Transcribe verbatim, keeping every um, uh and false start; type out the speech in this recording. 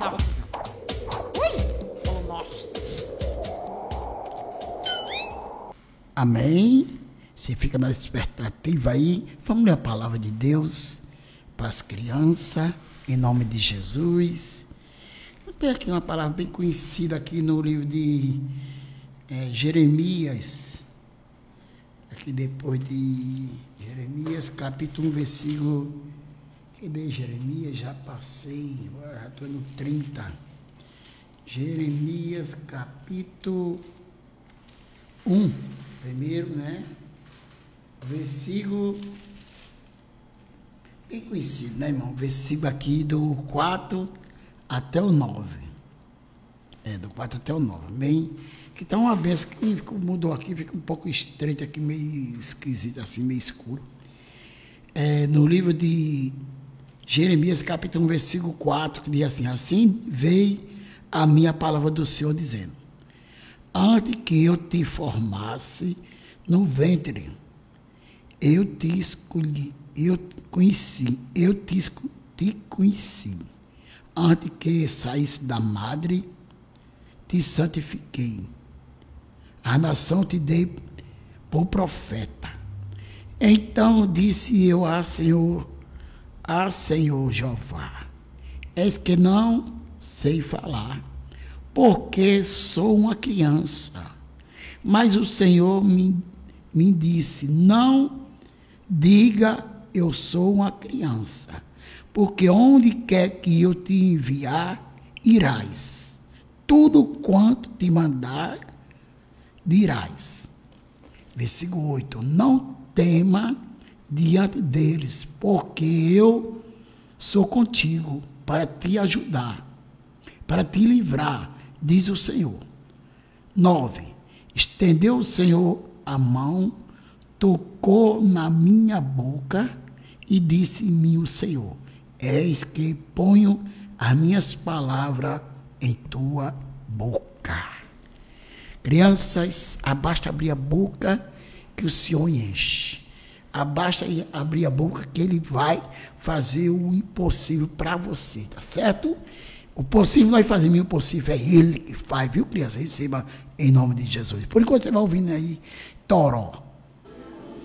sozinho. Ui! Oh, nossa. Amém? Você fica na expectativa aí. Vamos ler a palavra de Deus para as crianças, em nome de Jesus. Vou pegar aqui uma palavra bem conhecida aqui no livro de é, Jeremias. Aqui depois de Jeremias, capítulo um, versículo... Cadê Jeremias? Já passei, já estou no trinta. Jeremias, capítulo um, primeiro, né? Versículo bem conhecido, né, irmão? Versículo aqui do quatro até o nove. É, do quatro até o nove. Bem, que tá uma benção que mudou aqui, fica um pouco estreito aqui, meio esquisito, assim, meio escuro. É, no livro de Jeremias, capítulo um, versículo quatro, que diz assim: assim veio a minha palavra do Senhor, dizendo: antes que eu te formasse no ventre, eu te escolhi, eu te conheci, eu te, te conheci. Antes que saísse da madre, te santifiquei. A nação te dei por profeta. Então disse eu a Senhor, a Senhor Jeová: eis que não sei falar, porque sou uma criança. Mas o Senhor me, me disse: não diga eu sou uma criança, porque onde quer que eu te enviar, irás. Tudo quanto te mandar, dirás. Versículo oito: não tema diante deles, porque eu sou contigo para te ajudar, para te livrar, diz o Senhor. nove. Estendeu o Senhor a mão, tocou na minha boca e disse-me o Senhor: eis que ponho as minhas palavras em tua boca. Crianças, basta abrir a boca que o Senhor enche. Basta abrir a boca que Ele vai fazer o impossível para você, tá certo? O possível nós fazemos, o impossível é Ele que faz, viu, criança? Receba em nome de Jesus. Por enquanto você vai ouvindo aí Toró.